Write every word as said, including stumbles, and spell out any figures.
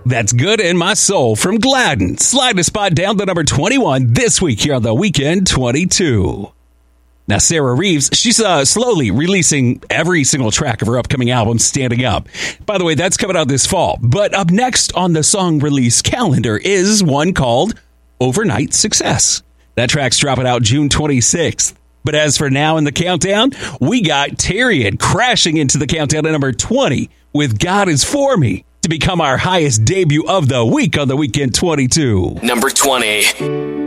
That's Good in My Soul from Gladden. Slide a spot down to number twenty-one this week here on the Weekend twenty-two. Now, Sarah Reeves, she's uh, slowly releasing every single track of her upcoming album, Standing Up. By the way, that's coming out this fall. But up next on the song release calendar is one called Overnight Success. That track's dropping out June twenty-sixth. But as for now in the countdown, we got Tyrion crashing into the countdown at number twenty with God Is For Me to become our highest debut of the week on the Weekend twenty-two. Number twenty.